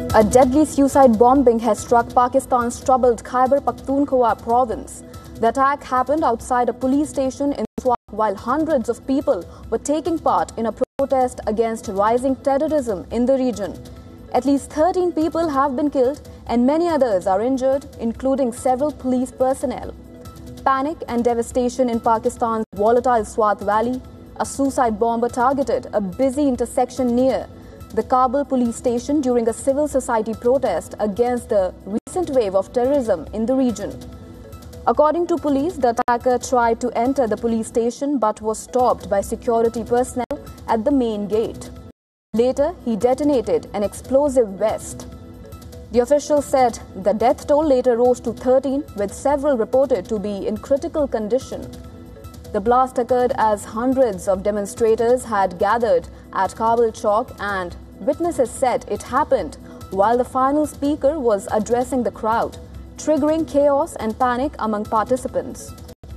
A deadly suicide bombing has struck Pakistan's troubled Khyber Pakhtunkhwa province. The attack happened outside a police station in Swat while hundreds of people were taking part in a protest against rising terrorism in the region. At least 13 people have been killed and many others are injured, including several police personnel. Panic and devastation in Pakistan's volatile Swat Valley. A suicide bomber targeted a busy intersection near the Kabul police station during a civil society protest against the recent wave of terrorism in the region. According to police, the attacker tried to enter the police station but was stopped by security personnel at the main gate. Later, he detonated an explosive vest. The official said the death toll later rose to 13, with several reported to be in critical condition. The blast occurred as hundreds of demonstrators had gathered at Kabul Chowk, and witnesses said it happened while the final speaker was addressing the crowd, triggering chaos and panic among participants.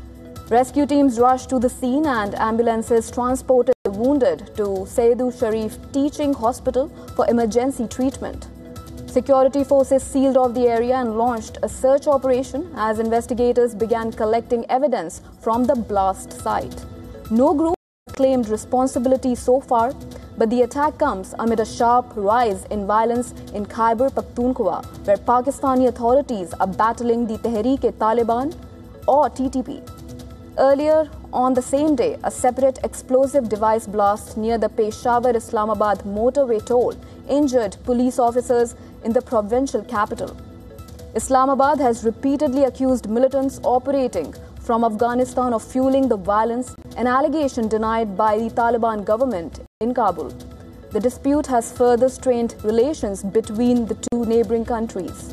Rescue teams rushed to the scene and ambulances transported the wounded to Saidu Sharif Teaching Hospital for emergency treatment. Security forces sealed off the area and launched a search operation as investigators began collecting evidence from the blast site. No group claimed responsibility so far, but the attack comes amid a sharp rise in violence in Khyber Pakhtunkhwa, where Pakistani authorities are battling the Tehreek-e-Taliban or TTP. Earlier on the same day, a separate explosive device blast near the Peshawar-Islamabad motorway toll injured police officers in the provincial capital. Islamabad has repeatedly accused militants operating from Afghanistan of fueling the violence, an allegation denied by the Taliban government in Kabul. The dispute has further strained relations between the two neighboring countries.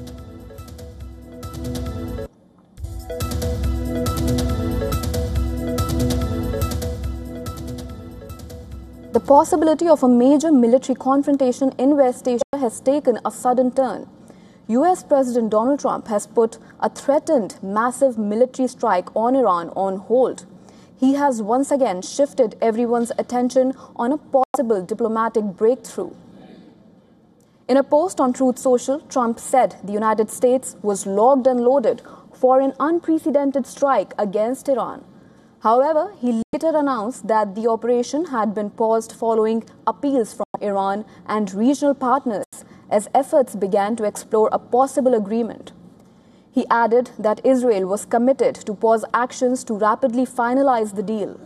The possibility of a major military confrontation in West Asia has taken a sudden turn. US President Donald Trump has put a threatened massive military strike on Iran on hold. He has once again shifted everyone's attention on a possible diplomatic breakthrough. In a post on Truth Social, Trump said the United States was locked and loaded for an unprecedented strike against Iran. However, he later announced that the operation had been paused following appeals from Iran and regional partners as efforts began to explore a possible agreement. He added that Israel was committed to pause actions to rapidly finalize the deal.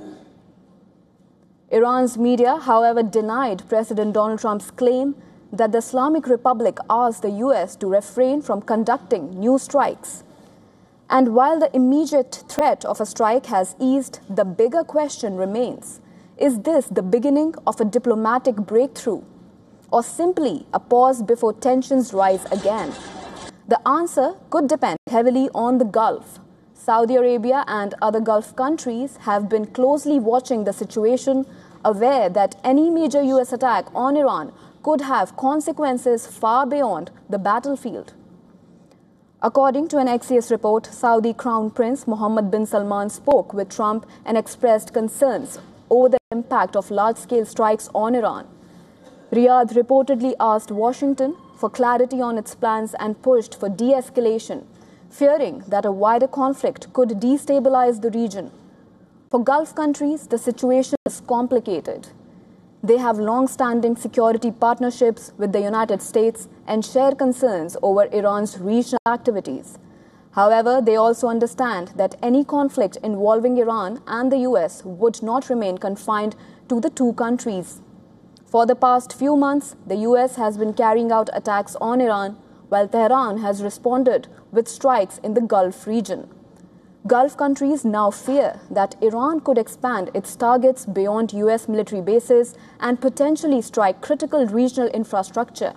Iran's media, however, denied President Donald Trump's claim that the Islamic Republic asked the US to refrain from conducting new strikes. And while the immediate threat of a strike has eased, the bigger question remains: is this the beginning of a diplomatic breakthrough, or simply a pause before tensions rise again? The answer could depend heavily on the Gulf. Saudi Arabia and other Gulf countries have been closely watching the situation, aware that any major US attack on Iran could have consequences far beyond the battlefield. According to an Axios report, Saudi Crown Prince Mohammed bin Salman spoke with Trump and expressed concerns over the impact of large-scale strikes on Iran. Riyadh reportedly asked Washington for clarity on its plans and pushed for de-escalation, fearing that a wider conflict could destabilize the region. For Gulf countries, the situation is complicated. They have long-standing security partnerships with the United States and share concerns over Iran's regional activities. However, they also understand that any conflict involving Iran and the US would not remain confined to the two countries. For the past few months, the US has been carrying out attacks on Iran, while Tehran has responded with strikes in the Gulf region. Gulf countries now fear that Iran could expand its targets beyond US military bases and potentially strike critical regional infrastructure.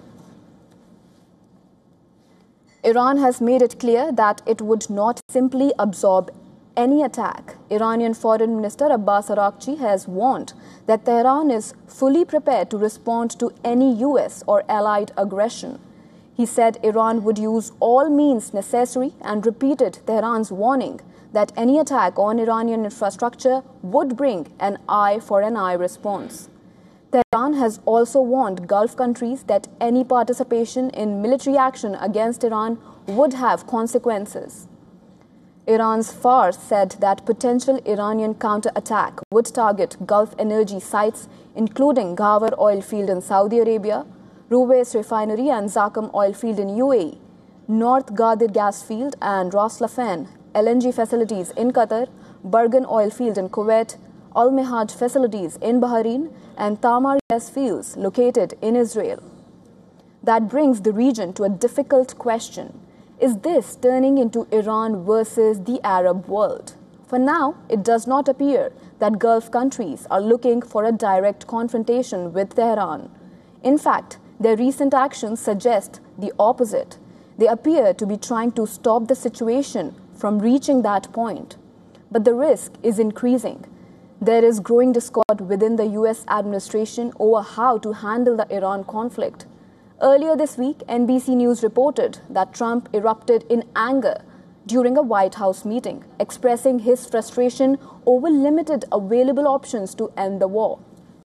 Iran has made it clear that it would not simply absorb any attack. Iranian Foreign Minister Abbas Araghchi has warned that Tehran is fully prepared to respond to any US or allied aggression. He said Iran would use all means necessary and repeated Tehran's warning that any attack on Iranian infrastructure would bring an eye-for-an-eye response. Tehran has also warned Gulf countries that any participation in military action against Iran would have consequences. Iran's Fars said that potential Iranian counterattack would target Gulf energy sites including Ghawar oil field in Saudi Arabia, Ruwais refinery and Zakum oil field in UAE, North Ghadir gas field and Ras Laffan LNG facilities in Qatar, Bargan oil field in Kuwait, Al Mihaj facilities in Bahrain and Tamar gas fields located in Israel. That brings the region to a difficult question. Is this turning into Iran versus the Arab world? For now, it does not appear that Gulf countries are looking for a direct confrontation with Tehran. In fact, their recent actions suggest the opposite. They appear to be trying to stop the situation from reaching that point. But the risk is increasing. There is growing discord within the US administration over how to handle the Iran conflict. Earlier this week, NBC News reported that Trump erupted in anger during a White House meeting, expressing his frustration over limited available options to end the war.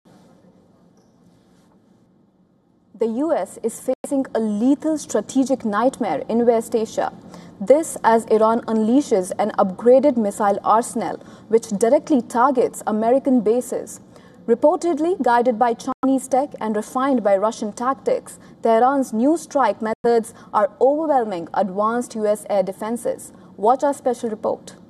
The US is facing a lethal strategic nightmare in West Asia. This as Iran unleashes an upgraded missile arsenal which directly targets American bases. Reportedly guided by Chinese tech and refined by Russian tactics, Tehran's new strike methods are overwhelming advanced US air defenses. Watch our special report.